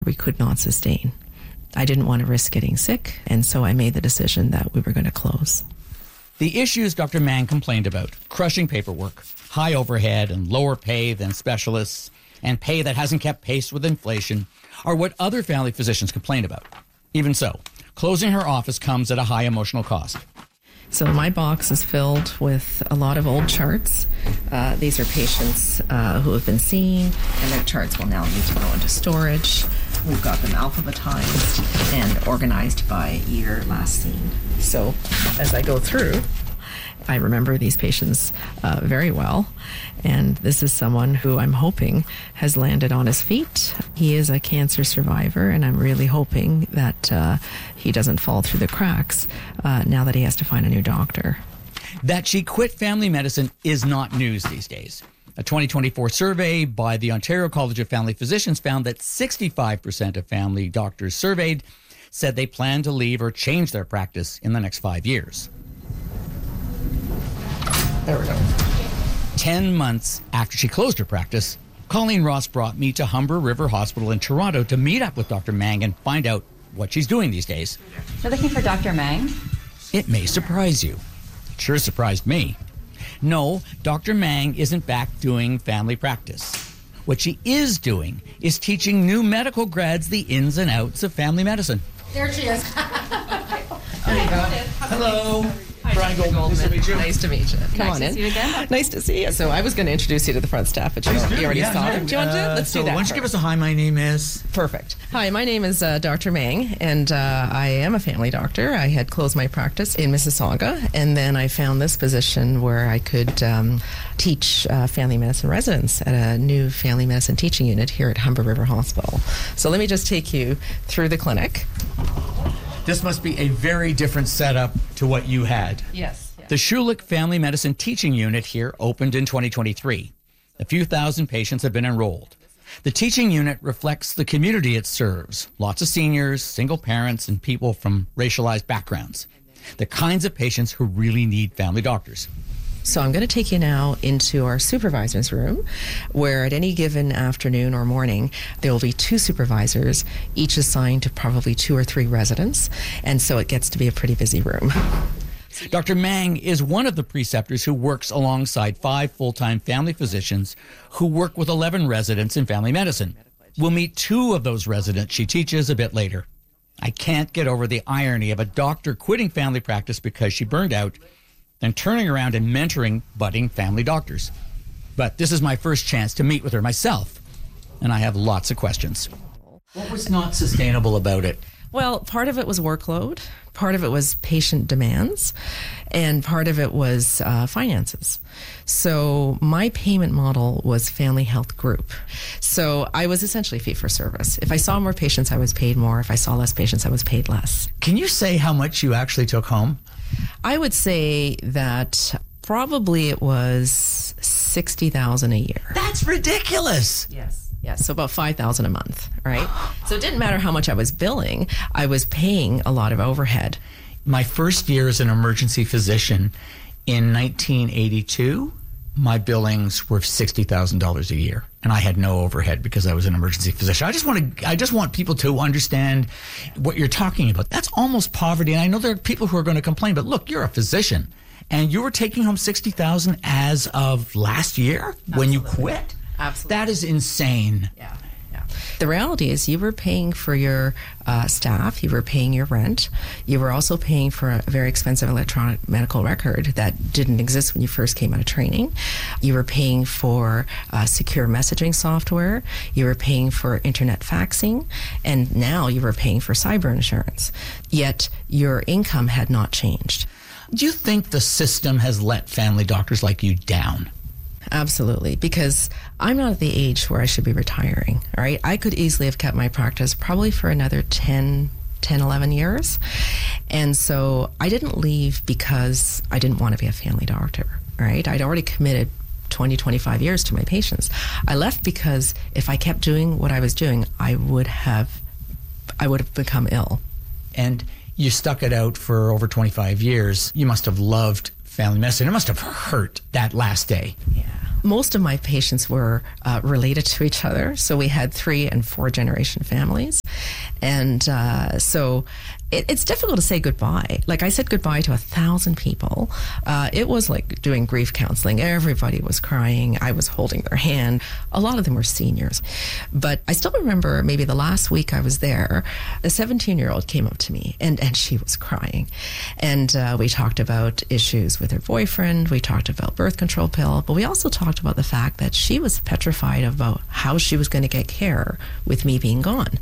we could not sustain. I didn't want to risk getting sick, and so I made the decision that we were going to close. The issues Dr. Mang complained about, crushing paperwork, high overhead and lower pay than specialists, and pay that hasn't kept pace with inflation, are what other family physicians complain about. Even so, closing her office comes at a high emotional cost. So my box is filled with a lot of old charts. These are patients who have been seen, and their charts will now need to go into storage. We've got them alphabetized and organized by year last seen. So as I go through, I remember these patients very well, and this is someone who I'm hoping has landed on his feet. He is a cancer survivor, and I'm really hoping that he doesn't fall through the cracks now that he has to find a new doctor. That she quit family medicine is not news these days. A 2024 survey by the Ontario College of Family Physicians found that 65% of family doctors surveyed said they plan to leave or change their practice in the next 5 years. There we go. 10 months after she closed her practice, Colleen Ross brought me to Humber River Hospital in Toronto to meet up with Dr. Mang and find out what she's doing these days. You're looking for Dr. Mang? It may surprise you. It sure surprised me. No, Dr. Mang isn't back doing family practice. What she is doing is teaching new medical grads the ins and outs of family medicine. There she is. There you go. Hello. Brian Goldman. Nice to meet you. Nice to meet you. Come on in. Nice to see you again. Nice to see you. So I was going to introduce you to the front staff, but you already saw them. Do you want to do it? Let's do that. Why don't you give us a hi, my name is... Perfect. Hi, my name is Dr. Mang, and I am a family doctor. I had closed my practice in Mississauga, and then I found this position where I could teach family medicine residents at a new family medicine teaching unit here at Humber River Hospital. So let me just take you through the clinic. This must be a very different setup to what you had. Yes. The Schulich Family Medicine Teaching Unit here opened in 2023. A few thousand patients have been enrolled. The teaching unit reflects the community it serves. Lots of seniors, single parents, and people from racialized backgrounds. The kinds of patients who really need family doctors. So I'm going to take you now into our supervisor's room, where at any given afternoon or morning, there will be 2 supervisors, each assigned to probably 2 or 3 residents, and so it gets to be a pretty busy room. Dr. Mang is one of the preceptors who works alongside 5 full-time family physicians who work with 11 residents in family medicine. We'll meet 2 of those residents she teaches a bit later. I can't get over the irony of a doctor quitting family practice because she burned out, then turning around and mentoring budding family doctors. But this is my first chance to meet with her myself, and I have lots of questions. What was not sustainable about it? Well, part of it was workload, part of it was patient demands, and part of it was finances. So my payment model was family health group. So I was essentially fee for service. If I saw more patients, I was paid more. If I saw less patients, I was paid less. Can you say how much you actually took home? I would say that probably it was $60,000 a year. That's ridiculous. Yes. Yeah, so about $5,000 a month, right? So it didn't matter how much I was billing, I was paying a lot of overhead. My first year as an emergency physician in 1982, my billings were $60,000 a year, and I had no overhead because I was an emergency physician. I just want people to understand what you're talking about. That's almost poverty, and I know there are people who are going to complain, but look, you're a physician, and you were taking home $60,000 as of last year when you quit? Absolutely. That is insane. Yeah. The reality is you were paying for your staff, you were paying your rent, you were also paying for a very expensive electronic medical record that didn't exist when you first came out of training. You were paying for secure messaging software, you were paying for internet faxing, and now you were paying for cyber insurance. Yet your income had not changed. Do you think the system has let family doctors like you down? Absolutely, because I'm not at the age where I should be retiring, all right? I could easily have kept my practice probably for another 10, 11 years. And so I didn't leave because I didn't want to be a family doctor, all right? I'd already committed 20, 25 years to my patients. I left because if I kept doing what I was doing, I would have become ill. And you stuck it out for over 25 years. You must have loved family medicine. It must have hurt that last day. Yeah. Most of my patients were related to each other. So we had 3 and 4 generation families. And so it's difficult to say goodbye. Like I said goodbye to 1,000 people. It was like doing grief counseling. Everybody was crying. I was holding their hand. A lot of them were seniors. But I still remember maybe the last week I was there, a 17-year-old came up to me and she was crying. And we talked about issues with her boyfriend. We talked about birth control pill. But we also talked about the fact that she was petrified about how she was going to get care with me being gone.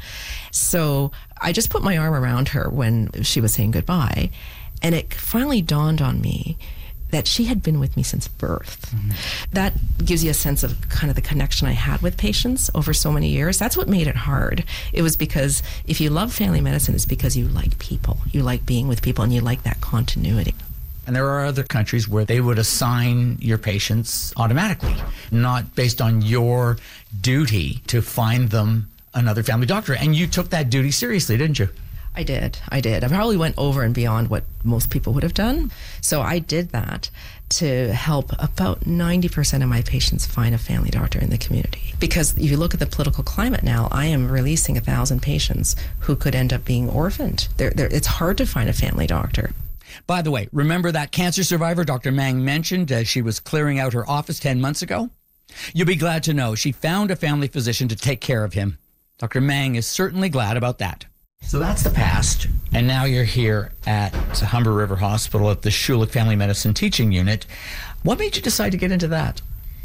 So I just put my arm around her when she was saying goodbye, and it finally dawned on me that she had been with me since birth. Mm-hmm. That gives you a sense of kind of the connection I had with patients over so many years. That's what made it hard. It was because if you love family medicine, it's because you like people. You like being with people, and you like that continuity. And there are other countries where they would assign your patients automatically, not based on your duty to find them another family doctor. And you took that duty seriously, didn't you? I did. I probably went over and beyond what most people would have done. So I did that to help about 90% of my patients find a family doctor in the community. Because if you look at the political climate now, I am releasing 1,000 patients who could end up being orphaned. It's hard to find a family doctor. By the way, remember that cancer survivor Dr. Mang mentioned as she was clearing out her office 10 months ago? You'll be glad to know she found a family physician to take care of him. Dr. Mang is certainly glad about that. So that's the past. And now you're here at Humber River Hospital at the Schulich Family Medicine Teaching Unit. What made you decide to get into that?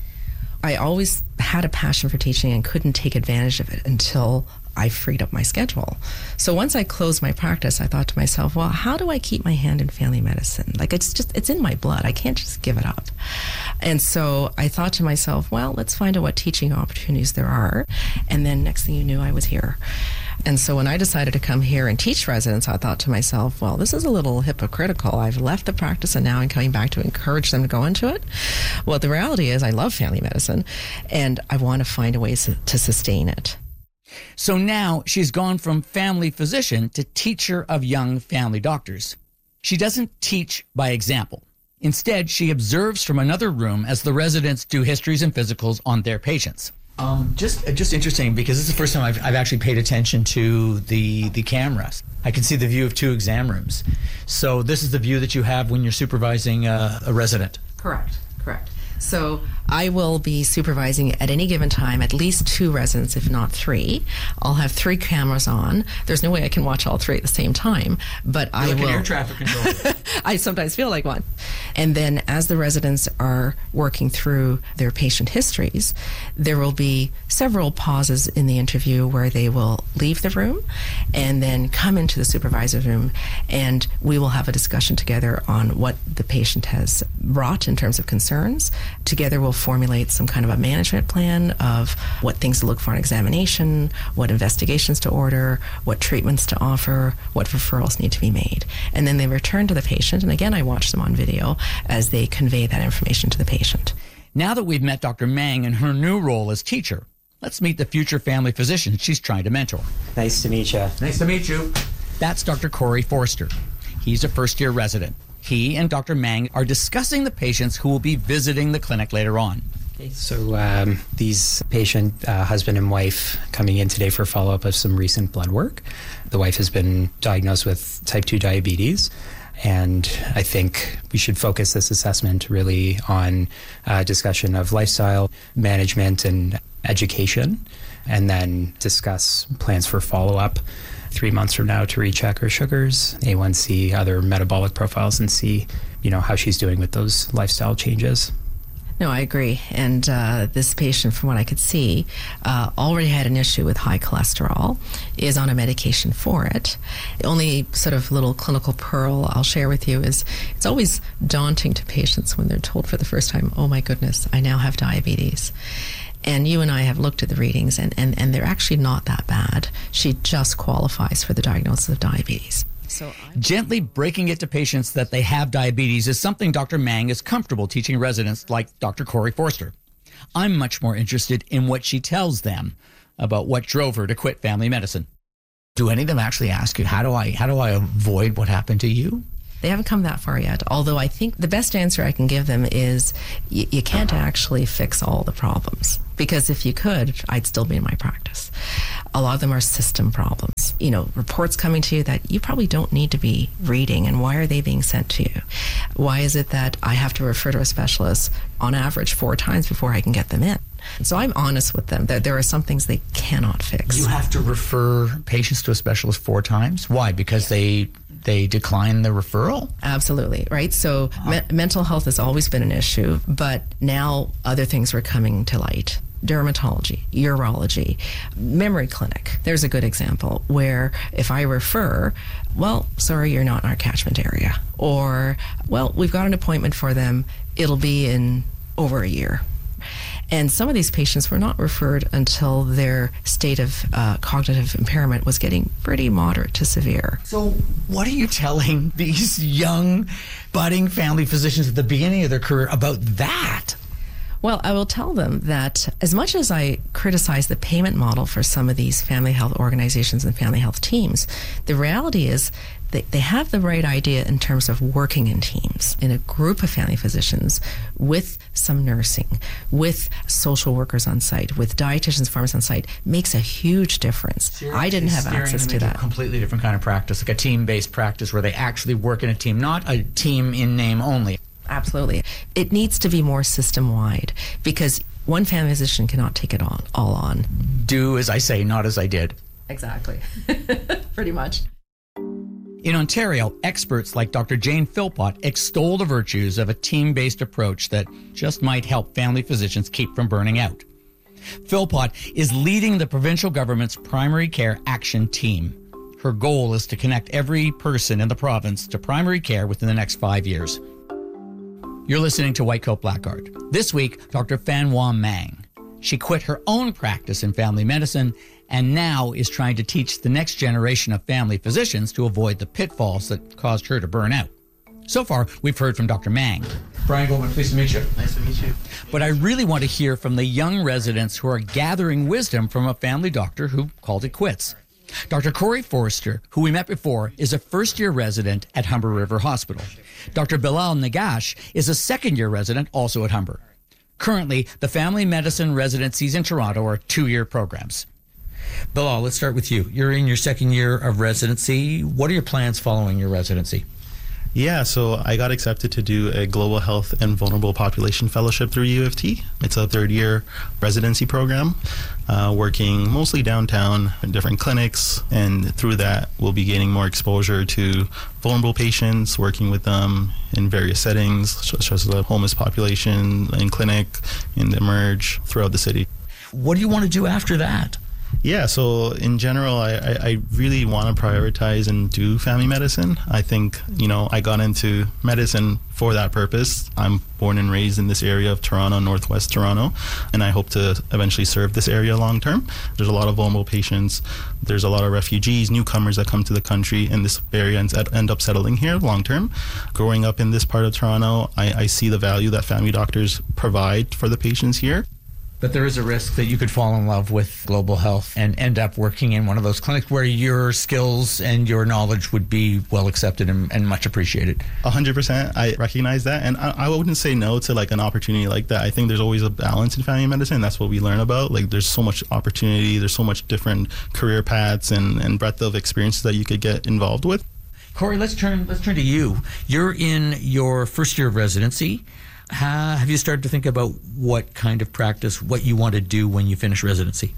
I always had a passion for teaching and couldn't take advantage of it until I freed up my schedule. So once I closed my practice, I thought to myself, well, how do I keep my hand in family medicine? Like it's in my blood. I can't just give it up. And so I thought to myself, well, let's find out what teaching opportunities there are. And then next thing you knew, I was here. And so when I decided to come here and teach residents, I thought to myself, well, this is a little hypocritical. I've left the practice and now I'm coming back to encourage them to go into it. Well, the reality is I love family medicine and I want to find a way to sustain it. So now she's gone from family physician to teacher of young family doctors. She doesn't teach by example. Instead, she observes from another room as the residents do histories and physicals on their patients. Just interesting because this is the first time I've actually paid attention to the cameras. I can see the view of 2 exam rooms. So this is the view that you have when you're supervising a resident. Correct. So I will be supervising at any given time at least 2 residents, if not 3. I'll have 3 cameras on. There's no way I can watch all 3 at the same time, but I will. Air traffic control. I sometimes feel like one. And then as the residents are working through their patient histories, there will be several pauses in the interview where they will leave the room and then come into the supervisor's room, and we will have a discussion together on what the patient has brought in terms of concerns. Together we'll formulate some kind of a management plan of what things to look for in examination, what investigations to order, what treatments to offer, what referrals need to be made. And then they return to the patient, and again I watch them on video as they convey that information to the patient. Now that we've met Dr. Mang in her new role as teacher, let's meet the future family physician she's trying to mentor. Nice to meet you. Nice to meet you. That's Dr. Corey Forster. He's a first-year resident. He and Dr. Mang are discussing the patients who will be visiting the clinic later on. Okay, so these patient, husband and wife, coming in today for follow-up of some recent blood work. The wife has been diagnosed with type 2 diabetes, and I think we should focus this assessment really on discussion of lifestyle management and education, and then discuss plans for follow-up 3 months from now to recheck her sugars, A1C, other metabolic profiles, and see, how she's doing with those lifestyle changes. No, I agree. And this patient, from what I could see, already had an issue with high cholesterol, is on a medication for it. The only sort of little clinical pearl I'll share with you is it's always daunting to patients when they're told for the first time, oh my goodness, I now have diabetes. And you and I have looked at the readings, and they're actually not that bad. She just qualifies for the diagnosis of diabetes. Gently breaking it to patients that they have diabetes is something Dr. Mang is comfortable teaching residents like Dr. Corey Forster. I'm much more interested in what she tells them about what drove her to quit family medicine. Do any of them actually ask you, how do I avoid what happened to you? They haven't come that far yet. Although I think the best answer I can give them is you can't actually fix all the problems. Because if you could, I'd still be in my practice. A lot of them are system problems. Reports coming to you that you probably don't need to be reading, and why are they being sent to you? Why is it that I have to refer to a specialist on average 4 times before I can get them in? So I'm honest with them that there are some things they cannot fix. You have to refer patients to a specialist 4 times? Why? Because they decline the referral? Absolutely, right? So mental health has always been an issue, but now other things are coming to light. Dermatology, urology, memory clinic. There's a good example where if I refer, well, sorry, you're not in our catchment area. Or, well, we've got an appointment for them. It'll be in over a year. And some of these patients were not referred until their state of cognitive impairment was getting pretty moderate to severe. So what are you telling these young, budding family physicians at the beginning of their career about that? Well, I will tell them that as much as I criticize the payment model for some of these family health organizations and family health teams, the reality is they have the right idea in terms of working in teams, in a group of family physicians with some nursing, with social workers on site, with dietitians, pharmacists on site, makes a huge difference. I didn't have access to that. A completely different kind of practice, like a team-based practice where they actually work in a team, not a team in name only. Absolutely. It needs to be more system-wide because one family physician cannot take it all on. Do as I say, not as I did. Exactly. Pretty much. In Ontario, experts like Dr. Jane Philpott extol the virtues of a team-based approach that just might help family physicians keep from burning out. Philpott is leading the provincial government's primary care action team. Her goal is to connect every person in the province to primary care within the next 5 years. You're listening to White Coat Blackguard. This week, Dr. Fan Wah Mang. She quit her own practice in family medicine and now is trying to teach the next generation of family physicians to avoid the pitfalls that caused her to burn out. So far, we've heard from Dr. Mang. Brian Goldman, pleased to meet you. Nice to meet you. But I really want to hear from the young residents who are gathering wisdom from a family doctor who called it quits. Dr. Corey Forrester, who we met before, is a first-year resident at Humber River Hospital. Dr. Bilal Nagash is a second-year resident also at Humber. Currently, the family medicine residencies in Toronto are 2-year programs. Bilal, let's start with you. You're in your second year of residency. What are your plans following your residency? Yeah, so I got accepted to do a Global Health and Vulnerable Population Fellowship through U of T. It's a 3rd-year residency program, working mostly downtown in different clinics, and through that we'll be gaining more exposure to vulnerable patients, working with them in various settings, such as the homeless population, in clinic, in the emerge, throughout the city. What do you want to do after that? Yeah, so in general, I really want to prioritize and do family medicine. I think, I got into medicine for that purpose. I'm born and raised in this area of Toronto, Northwest Toronto, and I hope to eventually serve this area long term. There's a lot of vulnerable patients. There's a lot of refugees, newcomers that come to the country, and this area end up settling here long term. Growing up in this part of Toronto, I see the value that family doctors provide for the patients here. But there is a risk that you could fall in love with global health and end up working in one of those clinics where your skills and your knowledge would be well accepted and much appreciated. 100%. I recognize that. And I wouldn't say no to an opportunity like that. I think there's always a balance in family medicine. That's what we learn about. There's so much opportunity. There's so much different career paths and breadth of experiences that you could get involved with. Corey, let's turn to you. You're in your first year of residency. Have you started to think about what kind of practice, what you want to do when you finish residency?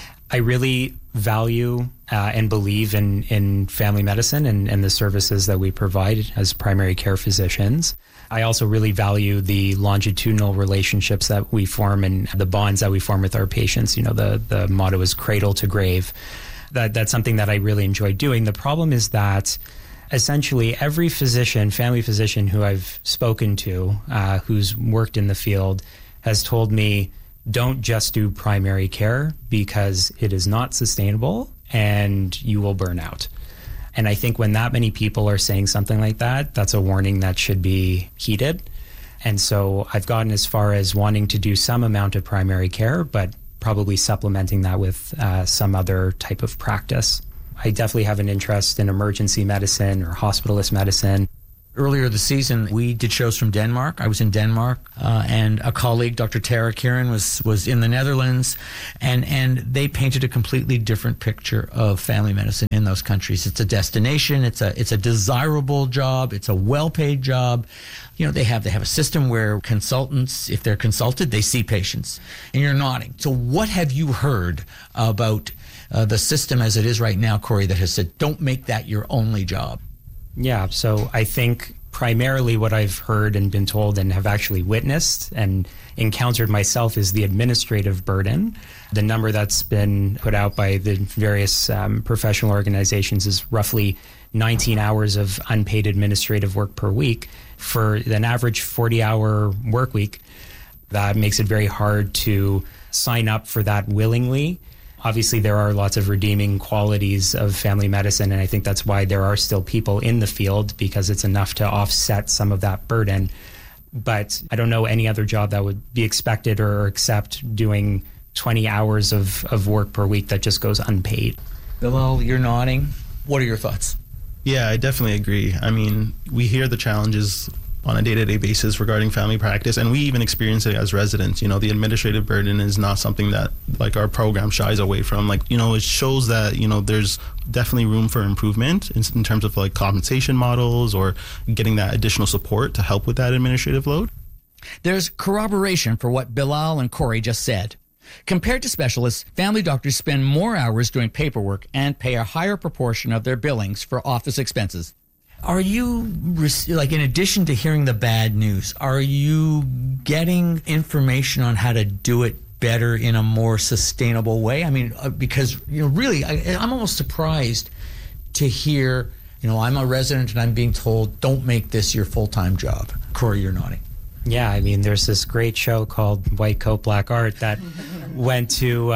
I really value and believe in family medicine and the services that we provide as primary care physicians. I also really value the longitudinal relationships that we form and the bonds that we form with our patients. The motto is cradle to grave. That's something that I really enjoy doing. The problem is that essentially every family physician who I've spoken to, who's worked in the field, has told me, don't just do primary care because it is not sustainable and you will burn out. And I think when that many people are saying something like that, that's a warning that should be heeded. And so I've gotten as far as wanting to do some amount of primary care, but probably supplementing that with some other type of practice. I definitely have an interest in emergency medicine or hospitalist medicine. Earlier this season, we did shows from Denmark. I was in Denmark, and a colleague, Dr. Tara Kieran, was in the Netherlands, and they painted a completely different picture of family medicine in those countries. It's a destination. It's a desirable job. It's a well-paid job. You know, they have a system where consultants, if they're consulted, they see patients. And you're nodding. So what have you heard about the system as it is right now, Corey, that has said, don't make that your only job? Yeah, so I think primarily what I've heard and been told and have actually witnessed and encountered myself is the administrative burden. The number that's been put out by the various professional organizations is roughly 19 hours of unpaid administrative work per week. For an average 40-hour work week, that makes it very hard to sign up for that willingly. Obviously, there are lots of redeeming qualities of family medicine, and I think that's why there are still people in the field, because it's enough to offset some of that burden. But I don't know any other job that would be expected or accept doing 20 hours of work per week that just goes unpaid. Bilal, you're nodding. What are your thoughts? Yeah, I definitely agree. I mean, we hear the challenges on a day-to-day basis regarding family practice, and we even experience it as residents. You know, the administrative burden is not something that like our program shies away from. Like, you know, it shows that, you know, there's definitely room for improvement in terms of like compensation models or getting that additional support to help with that administrative load. There's corroboration for what Bilal and Corey just said. Compared to specialists, family doctors spend more hours doing paperwork and pay a higher proportion of their billings for office expenses. Are you, like, in addition to hearing the bad news, are you getting information on how to do it better in a more sustainable way? I mean, because, you know, really, I'm almost surprised to hear, you know, I'm a resident and I'm being told, don't make this your full-time job. Corey, you're nodding. Yeah, I mean, there's this great show called White Coat, Black Art that went to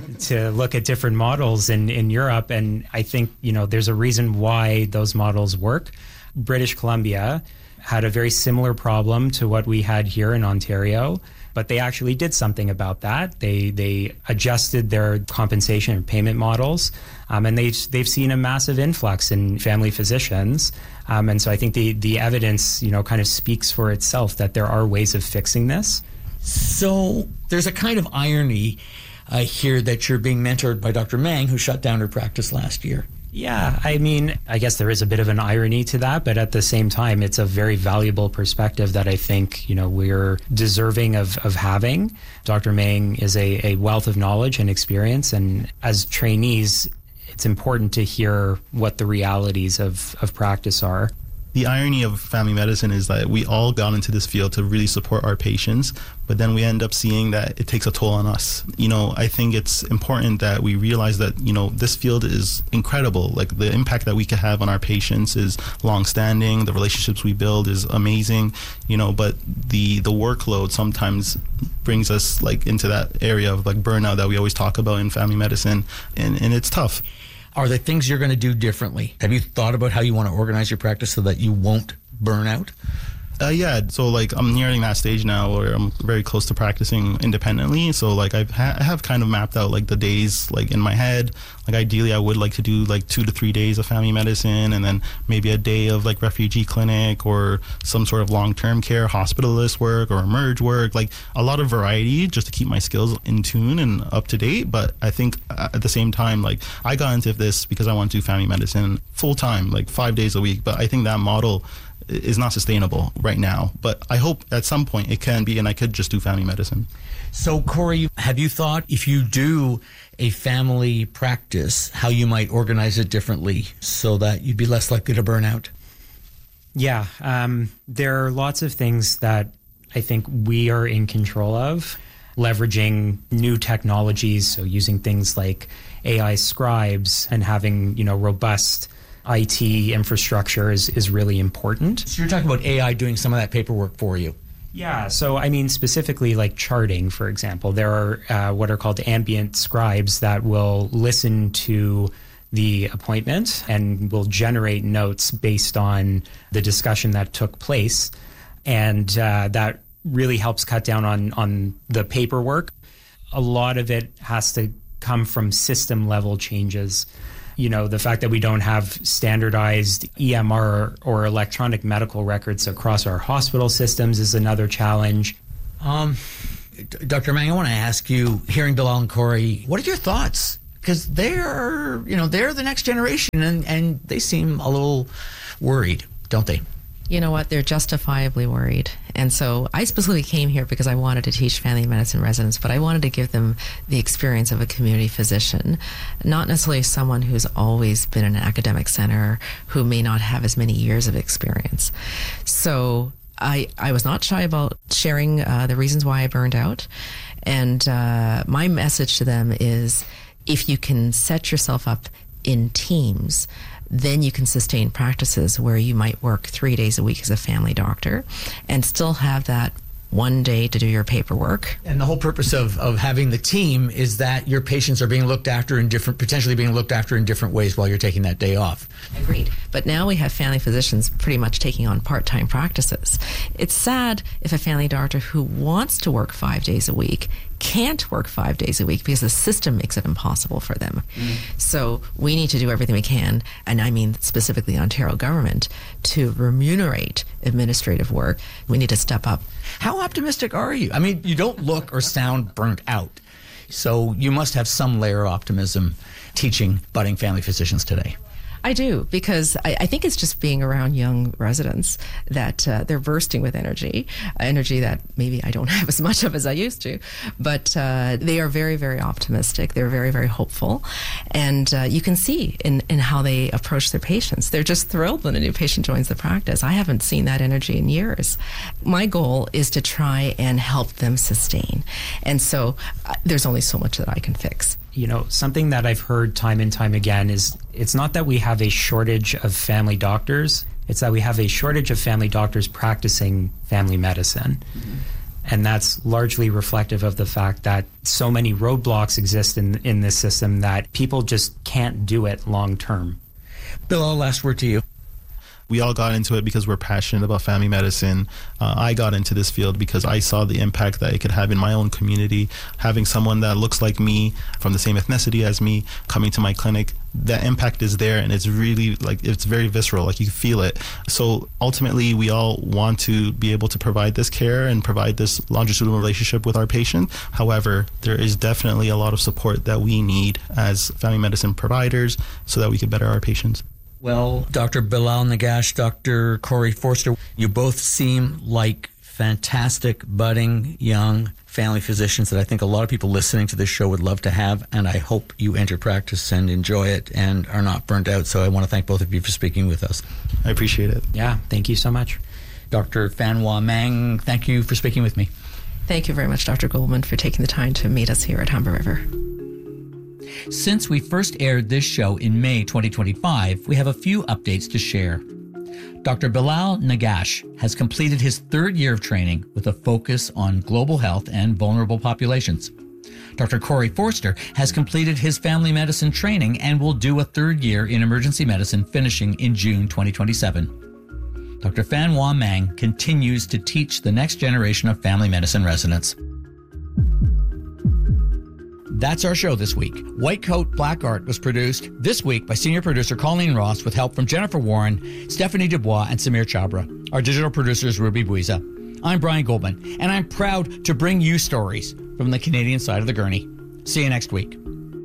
look at different models in Europe, and I think, you know, there's a reason why those models work. British Columbia had a very similar problem to what we had here in Ontario, but they actually did something about that. They adjusted their compensation and payment models, and they've seen a massive influx in family physicians. And so I think the evidence, you know, kind of speaks for itself that there are ways of fixing this. So there's a kind of irony here that you're being mentored by Dr. Mang, who shut down her practice last year. Yeah, I mean, I guess there is a bit of an irony to that, but at the same time, it's a very valuable perspective that I think, you know, we're deserving of having. Dr. Mang is a wealth of knowledge and experience, and as trainees, it's important to hear what the realities of practice are. The irony of family medicine is that we all got into this field to really support our patients, but then we end up seeing that it takes a toll on us. You know, I think it's important that we realize that, you know, this field is incredible. Like, the impact that we can have on our patients is long-standing. The relationships we build is amazing, you know, but the workload sometimes brings us like into that area of like burnout that we always talk about in family medicine, and it's tough. Are there things you're going to do differently? Have you thought about how you want to organize your practice so that you won't burn out? Yeah, so like I'm nearing that stage now where I'm very close to practicing independently. So like I have kind of mapped out like the days like in my head. Like ideally I would like to do like 2 to 3 days of family medicine, and then maybe a day of like refugee clinic or some sort of long-term care hospitalist work or emerge work. Like a lot of variety just to keep my skills in tune and up to date. But I think at the same time, like I got into this because I want to do family medicine full time, like 5 days a week. But I think that model is not sustainable right now, but I hope at some point it can be, and I could just do family medicine. So, Corey, have you thought if you do a family practice, how you might organize it differently so that you'd be less likely to burn out? Yeah, there are lots of things that I think we are in control of, leveraging new technologies, so using things like AI scribes and having, you know, robust IT infrastructure is really important. So you're talking about AI doing some of that paperwork for you? Yeah, so I mean specifically like charting, for example. There are what are called ambient scribes that will listen to the appointment and will generate notes based on the discussion that took place. And that really helps cut down on the paperwork. A lot of it has to come from system level changes. The fact that we don't have standardized EMR or electronic medical records across our hospital systems is another challenge. Dr. Mang, I want to ask you, hearing Bilal and Corey, what are your thoughts? Because they're the next generation, and they seem a little worried, don't they? You know what? They're justifiably worried. And so I specifically came here because I wanted to teach family medicine residents, but I wanted to give them the experience of a community physician, not necessarily someone who's always been in an academic center, who may not have as many years of experience. So I was not shy about sharing the reasons why I burned out. And my message to them is, if you can set yourself up in teams, then you can sustain practices where you might work 3 days a week as a family doctor and still have that one day to do your paperwork. And the whole purpose of having the team is that your patients are being looked after potentially being looked after in different ways while you're taking that day off. Agreed. But now we have family physicians pretty much taking on part-time practices. It's sad if a family doctor who wants to work 5 days a week can't work 5 days a week because the system makes it impossible for them. So we need to do everything we can, and I mean specifically the Ontario government, to remunerate administrative work. We need to step up. How optimistic are you? I mean, you don't look or sound burnt out. So you must have some layer of optimism teaching budding family physicians today. I do, because I think it's just being around young residents that they're bursting with energy that maybe I don't have as much of as I used to, but they are very, very optimistic. They're very, very hopeful. And you can see in how they approach their patients. They're just thrilled when a new patient joins the practice. I haven't seen that energy in years. My goal is to try and help them sustain. And so there's only so much that I can fix. Something that I've heard time and time again is it's not that we have a shortage of family doctors, it's that we have a shortage of family doctors practicing family medicine. Mm-hmm. And that's largely reflective of the fact that so many roadblocks exist in this system that people just can't do it long term. Bill, last word to you. We all got into it because we're passionate about family medicine. I got into this field because I saw the impact that it could have in my own community. Having someone that looks like me, from the same ethnicity as me, coming to my clinic, that impact is there, and it's really it's very visceral, you can feel it. So ultimately, we all want to be able to provide this care and provide this longitudinal relationship with our patient. However, there is definitely a lot of support that we need as family medicine providers so that we can better our patients. Well, Dr. Bilal Negash, Dr. Corey Forster, you both seem like fantastic, budding, young family physicians that I think a lot of people listening to this show would love to have, and I hope you enter practice and enjoy it and are not burnt out. So I want to thank both of you for speaking with us. I appreciate it. Yeah, thank you so much. Dr. Phan Wah Mang, thank you for speaking with me. Thank you very much, Dr. Goldman, for taking the time to meet us here at Humber River. Since we first aired this show in May 2025, we have a few updates to share. Dr. Bilal Negash has completed his third year of training with a focus on global health and vulnerable populations. Dr. Corey Forster has completed his family medicine training and will do a third year in emergency medicine, finishing in June 2027. Dr. Phan Wah Mang continues to teach the next generation of family medicine residents. That's our show this week. White Coat Black Art was produced this week by senior producer Colleen Ross with help from Jennifer Warren, Stephanie Dubois, and Samir Chabra. Our digital producer is Ruby Buiza. I'm Brian Goldman, and I'm proud to bring you stories from the Canadian side of the gurney. See you next week.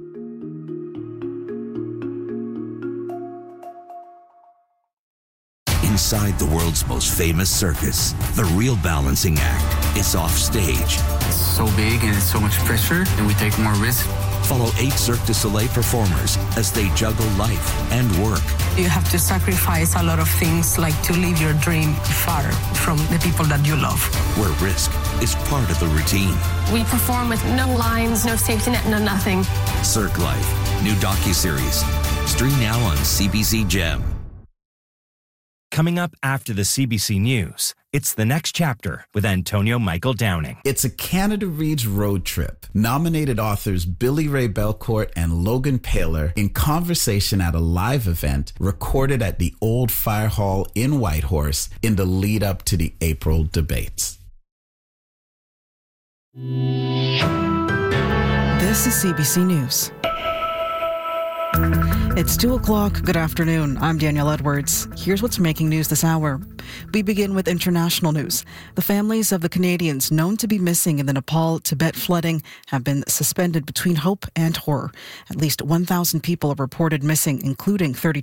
Inside the world's most famous circus, the real balancing act is off stage. It's so big and it's so much pressure, and we take more risk. Follow 8 Cirque du Soleil performers as they juggle life and work. You have to sacrifice a lot of things, like to leave your dream far from the people that you love. Where risk is part of the routine. We perform with no lines, no safety net, no nothing. Cirque Life, new docuseries. Stream now on CBC Gem. Coming up after the CBC News, it's The Next Chapter with Antonio Michael Downing. It's a Canada Reads road trip. Nominated authors Billy Ray Belcourt and Logan Paylor in conversation at a live event recorded at the Old Fire Hall in Whitehorse in the lead up to the April debates. This is CBC News. It's 2 o'clock. Good afternoon. I'm Danielle Edwards. Here's what's making news this hour. We begin with international news. The families of the Canadians known to be missing in the Nepal-Tibet flooding have been suspended between hope and horror. At least 1,000 people are reported missing, including 32